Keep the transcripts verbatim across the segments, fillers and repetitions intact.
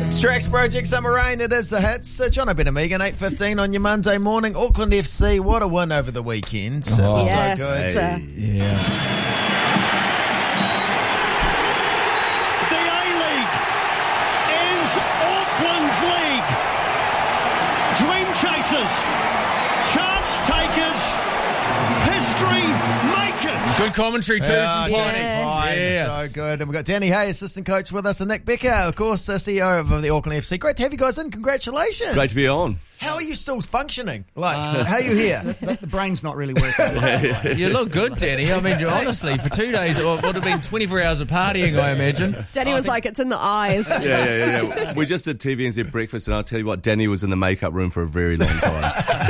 Strax Project Summer Rain, it is the hits. Uh, John O'Brien and Megan, eight fifteen on your Monday morning. Auckland F C, what a win over the weekend. Oh. It was Yes. so good. Uh, Yeah. The A-League is Auckland's league. Dream chasers, chance takers, history makers. Good commentary too Yeah, from Johnny Bonnie. Pine, Yeah. so good. And we've got Danny Hay, assistant coach with us, and Nick Becker, of course, the C E O of the Auckland F C. Great to have you guys in. Congratulations. Great to be on. How are you still functioning? Like, how are you here? The, the brain's not really working. You look good, Danny. I mean, honestly, for two days, it would have been twenty-four hours of partying, I imagine. Danny was like, it's in the eyes. Yeah, yeah, yeah, yeah. We just did T V N Z breakfast, and I'll tell you what, Danny was in the makeup room for a very long time.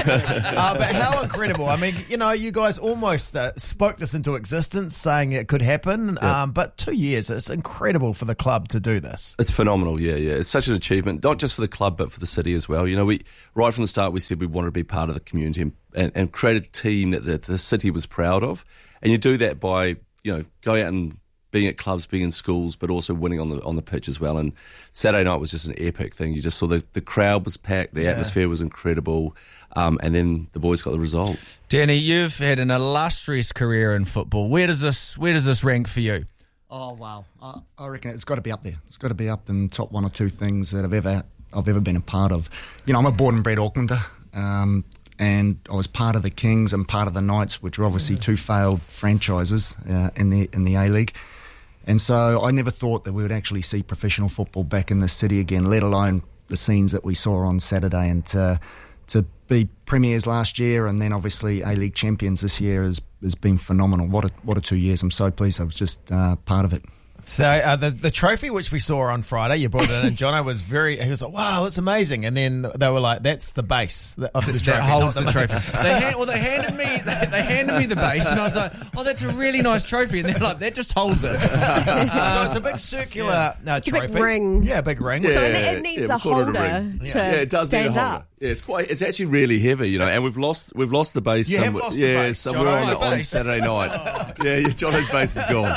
uh, but how incredible. I mean, you know, you guys almost uh, spoke this into existence, saying it could happen. Yeah. Um, but two years, it's incredible for the club to do this. It's phenomenal, yeah, yeah. It's such an achievement, not just for the club, but for the city as well. You know, we right from the start, we said we wanted to be part of the community and, and, and create a team that the, the city was proud of. And you do that by, you know, going out and being at clubs, being in schools, but also winning on the on the pitch as well. And Saturday night was just an epic thing. You just saw the, the crowd was packed, the Yeah. atmosphere was incredible, um, and then the boys got the result. Danny, you've had an illustrious career in football. Where does this Where does this rank for you? Oh wow, I, I reckon it's got to be up there. It's got to be up in top one or two things that I've ever I've ever been a part of. You know, I'm a born and bred Aucklander, um, and I was part of the Kings and part of the Knights, which are obviously two failed franchises uh, in the in the A-League. And so I never thought that we would actually see professional football back in this city again, let alone the scenes that we saw on Saturday. And to, to be premiers last year and then obviously A-League champions this year has, has been phenomenal. What a, what a two years. I'm so pleased I was just uh, part of it. So uh, the the trophy which we saw on Friday, you brought it in, and Jono was very, he was like, wow, that's amazing. And then they were like, that's the base of the trophy. That holds not the trophy. They hand, well, they handed me they, they handed me the base, and I was like, "Oh, that's a really nice trophy." And they're like, "That just holds it." Uh, so it's a big circular uh, a trophy. big ring. Yeah, big ring. So Yeah. it, it needs yeah, a we call it a holder ring. to Yeah, it does stand need a holder. up. Yeah, it's quite. It's actually really heavy, you know. And we've lost. We've lost the base. You have somewhere, lost the yeah, base, somewhere Jono, on, the on base. Saturday night. Yeah, yeah, Jono's base is gone.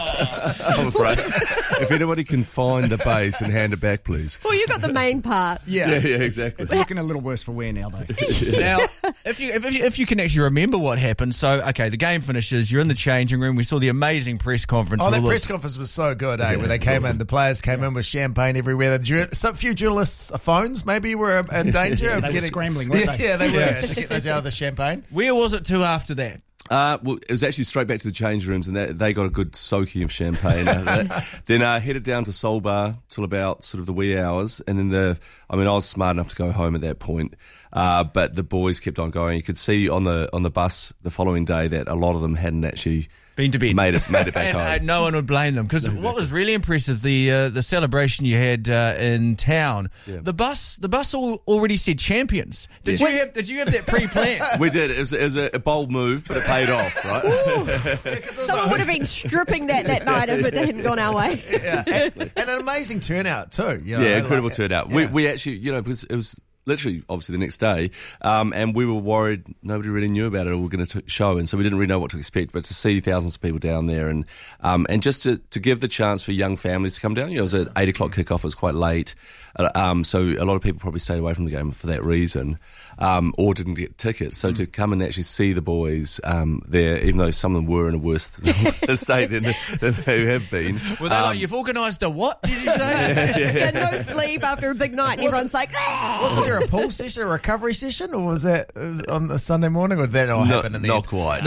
I'm afraid. If anybody can find the base and hand it back, please. Well, you got the main part. Yeah. Yeah, yeah, exactly. It's looking a little worse for wear now, though. Now, if you, if you if you can actually remember what happened, so okay, the game finishes. You're in the changing room. We saw the amazing press conference. Oh, with that all the- press conference was so good, eh? Yeah, Where they it's came awesome. in, the players came in with champagne everywhere. The jour- some few journalists' phones maybe were in danger of They were getting scrambling, weren't yeah, they? Yeah, they were to get those out of the champagne. Where was it to after that? Uh, well, it was actually straight back to the change rooms, and that, they got a good soaking of champagne. uh, that, then uh, headed down to Soul Bar till about sort of the wee hours, and then the. I mean, I was smart enough to go home at that point, uh, but the boys kept on going. You could see on the on the bus the following day that a lot of them hadn't actually Been to bed. made it made it back And home. uh, no one would blame them because what was really impressive the uh, the celebration you had uh, in town. Yeah. The bus the bus all, already said champions. Did Yes. you have Did you have that pre-planned? We did. It was, it was a, a bold move, but it paid off, right? Someone would have been stripping that that night if it hadn't gone our way. Yeah. and, and an amazing turnout too. You know, Yeah, like incredible it. turnout. Yeah. We, we actually, you know, because it was literally, obviously, the next day, um, and we were worried nobody really knew about it or were going to show, and so we didn't really know what to expect. But to see thousands of people down there, and um, and just to, to give the chance for young families to come down, you know, it was an eight o'clock kickoff. It was quite late, uh, um, so a lot of people probably stayed away from the game for that reason, um, or didn't get tickets. So to come and actually see the boys um, there, even though some of them were in a worse state than, than they have been. Were they um, like, you've organised a what? Did you say? Yeah, no sleep after a big night, and everyone's like, "Ah!" Wasn't there a pool session, a recovery session, or was that was on the Sunday morning, or did that all no, happen in the not end? quite.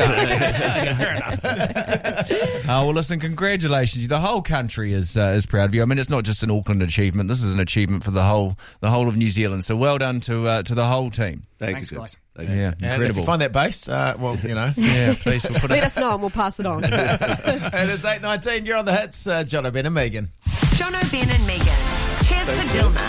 Oh, well, listen, congratulations. The whole country is uh, is proud of you. I mean, it's not just an Auckland achievement. This is an achievement for the whole the whole of New Zealand. So well done to uh, to the whole team. Thank Thanks, you, guys. Thank you. Yeah, And if incredible. you find that base, uh, well, you know. Yeah, please. We'll put let it. us know and we'll pass it on. It is eight nineteen. You're on the hits. Uh, John O'Brien and Megan. John O'Brien and Megan. Cheers to Dilma. Make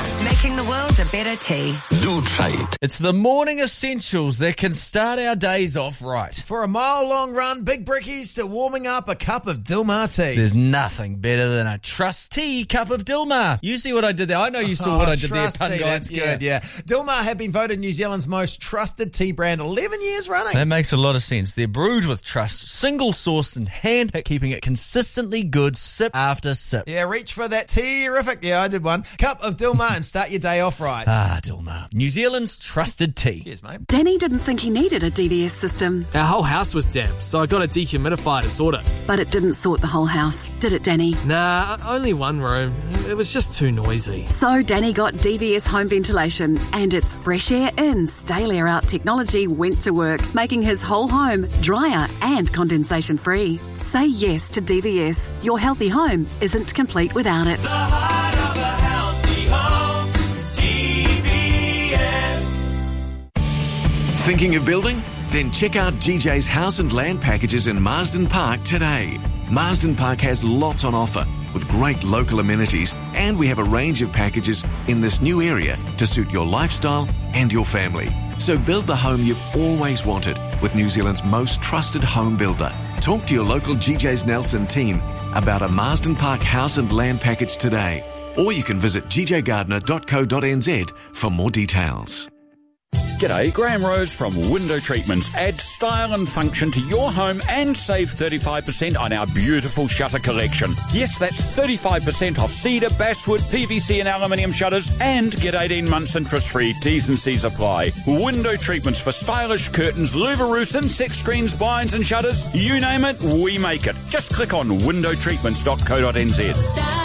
making the world a better tea. Lutrait. It's the morning essentials that can start our days off right. For a mile-long run, big brickies to warming up a cup of Dilmah tea. There's nothing better than a trustee cup of Dilmah. You see what I did there? I know you saw Oh, what I did there, trust pun tea, guy. That's good, yeah. Dilmah have been voted New Zealand's most trusted tea brand eleven years running. That makes a lot of sense. They're brewed with trust, single-sourced and hand-picked, keeping it consistently good sip after sip. Yeah, reach for that tea-rific. Yeah, I did one. Cup of Dilmah and start your day off right. Ah, Dilmah. New Zealand's trusted tea. Cheers, mate. Danny didn't think he needed a D V S system, Our whole house was damp, so I got a dehumidifier to sort it. but it didn't sort the whole house, did it, Danny? Nah, only one room. It was just too noisy. So Danny got D V S home ventilation, and its fresh air in, stale air out technology went to work, making his whole home drier and condensation free. Say yes to D V S. Your healthy home isn't complete without it. The heart of a healthy home. D V S. Thinking of building? Then check out G J's House and Land Packages in Marsden Park today. Marsden Park has lots on offer with great local amenities, and we have a range of packages in this new area to suit your lifestyle and your family. So build the home you've always wanted with New Zealand's most trusted home builder. Talk to your local G J's Nelson team about a Marsden Park house and land package today, or you can visit g j gardner dot co dot n z for more details. G'day, Graham Rose from Window Treatments. Add style and function to your home and save thirty-five percent on our beautiful shutter collection. Yes, that's thirty-five percent off cedar, basswood, P V C and aluminium shutters, and get eighteen months interest-free. T's and C's apply. Window Treatments for stylish curtains, louver roofs, insect screens, blinds and shutters. You name it, we make it. Just click on window treatments dot co dot n z.